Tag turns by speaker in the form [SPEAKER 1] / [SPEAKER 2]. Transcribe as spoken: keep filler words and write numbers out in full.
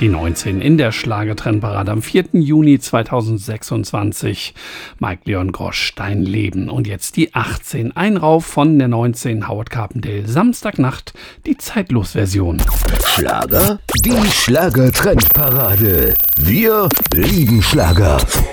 [SPEAKER 1] Die neunzehn in der Schlagertrendparade am vierten Juni zweitausendsechsundzwanzig. Mike Leon Grosch, Dein Leben. Und jetzt die achtzehn. Ein Rauf von der neunzehn, Howard Carpendale. Samstagnacht, die Zeitlos-Version.
[SPEAKER 2] Schlager? Die Schlagertrendparade. Wir lieben Schlager.